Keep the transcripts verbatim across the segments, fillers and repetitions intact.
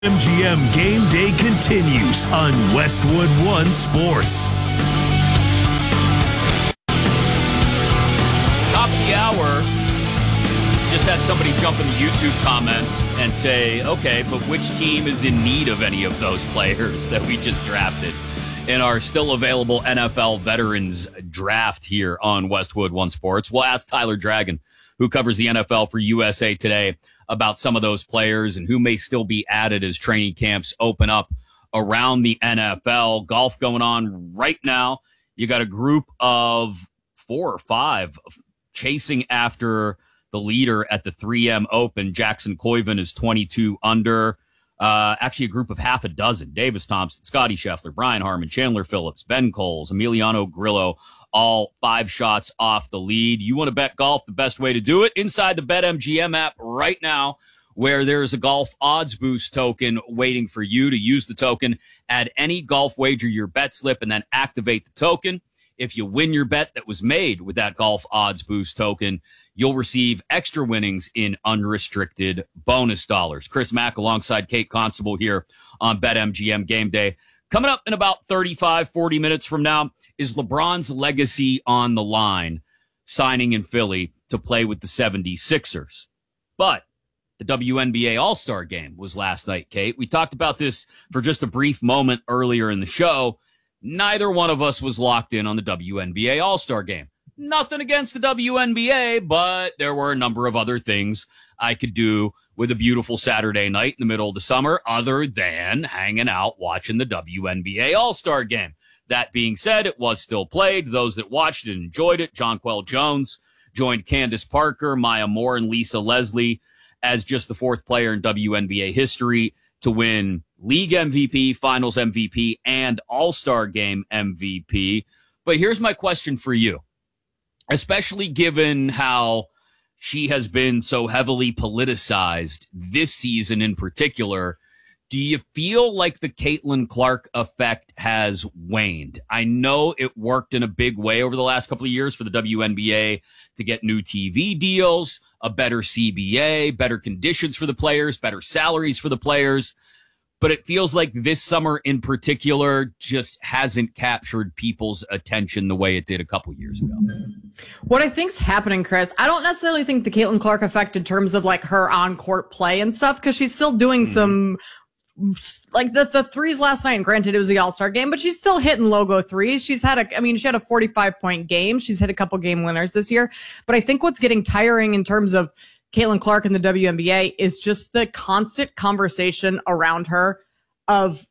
M G M Game Day continues on Westwood One Sports. Top of the hour. Just had somebody jump in the YouTube comments and say, okay, but which team is in need of any of those players that we just drafted in our still available N F L Veterans Draft here on Westwood One Sports? We'll ask Tyler Dragon, who covers the N F L for U S A Today, about some of those players and who may still be added as training camps open up around the N F L. Golf going on right now. You got a group of four or five chasing after the leader at the three M Open. Jackson Koiven is twenty-two under. Uh, actually, a group of half a dozen. Davis Thompson, Scotty Scheffler, Brian Harman, Chandler Phillips, Ben Coles, Emiliano Grillo, all five shots off the lead. You want to bet golf? The best way to do it, inside the BetMGM app right now, where there's a golf odds boost token waiting for you to use the token. Add any golf wager your bet slip and then activate the token. If you win your bet that was made with that golf odds boost token, you'll receive extra winnings in unrestricted bonus dollars. Chris Mack alongside Kate Constable here on BetMGM Game Day. Coming up in about thirty-five, forty minutes from now is LeBron's legacy on the line, signing in Philly to play with the seventy-sixers. But the W N B A All-Star Game was last night, Kate. We talked about this for just a brief moment earlier in the show. Neither one of us was locked in on the W N B A All-Star Game. Nothing against the W N B A, but there were a number of other things I could do with a beautiful Saturday night in the middle of the summer other than hanging out watching the W N B A All-Star Game. That being said, it was still played. Those that watched it enjoyed it. Jonquel Jones joined Candace Parker, Maya Moore, and Lisa Leslie as just the fourth player in W N B A history to win League M V P, Finals M V P, and All-Star Game M V P. But here's my question for you, especially given how she has been so heavily politicized this season in particular. Do you feel like the Caitlin Clark effect has waned? I know it worked in a big way over the last couple of years for the W N B A to get new T V deals, a better C B A, better conditions for the players, better salaries for the players. But it feels like this summer in particular just hasn't captured people's attention the way it did a couple years ago. What I think's happening, Chris, I don't necessarily think the Caitlin Clark effect in terms of like her on-court play and stuff, because she's still doing mm-hmm. some, like the, the threes last night, and granted it was the All-Star game, but she's still hitting logo threes. She's had a, I mean, she had a forty-five point game. She's hit a couple game winners this year. But I think what's getting tiring in terms of Caitlin Clark in the W N B A is just the constant conversation around her of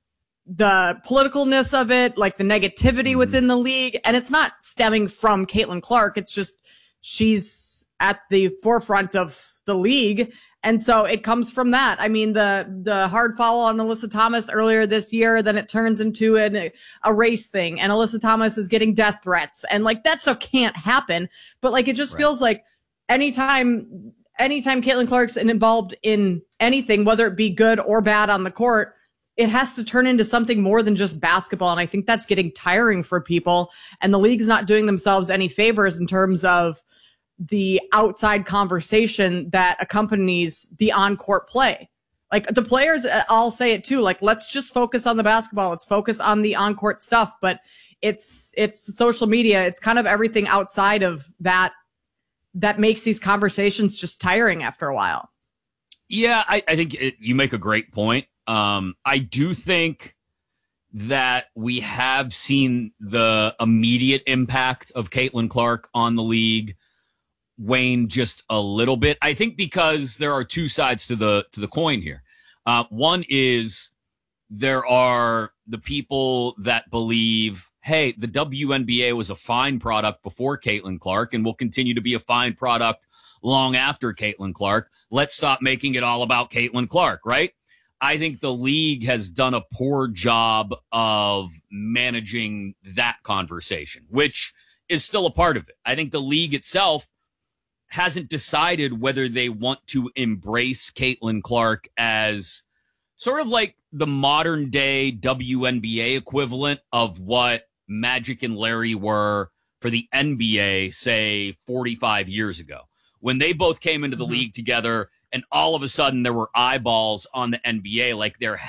the politicalness of it, like the negativity mm-hmm. within the league. And it's not stemming from Caitlin Clark. It's just she's at the forefront of the league. And so it comes from that. I mean, the the hard foul on Alyssa Thomas earlier this year, then it turns into an, a race thing. And Alyssa Thomas is getting death threats. And like, that stuff can't happen. But like, it just right. feels like anytime... Anytime Caitlin Clark's involved in anything, whether it be good or bad on the court, it has to turn into something more than just basketball. And I think that's getting tiring for people. And the league's not doing themselves any favors in terms of the outside conversation that accompanies the on-court play. Like the players, I'll say it too, like, let's just focus on the basketball. Let's focus on the on-court stuff. But it's, it's social media. It's kind of everything outside of that that makes these conversations just tiring after a while. Yeah, I, I think it, you make a great point. Um, I do think that we have seen the immediate impact of Caitlin Clark on the league wane just a little bit. I think because there are two sides to the to the coin here. Uh, one is there are the people that believe, hey, the W N B A was a fine product before Caitlin Clark and will continue to be a fine product long after Caitlin Clark. Let's stop making it all about Caitlin Clark, right? I think the league has done a poor job of managing that conversation, which is still a part of it. I think the league itself hasn't decided whether they want to embrace Caitlin Clark as sort of like the modern day W N B A equivalent of what Magic and Larry were for the N B A, say, forty-five years ago. When they both came into the mm-hmm. league together, and all of a sudden there were eyeballs on the N B A, like there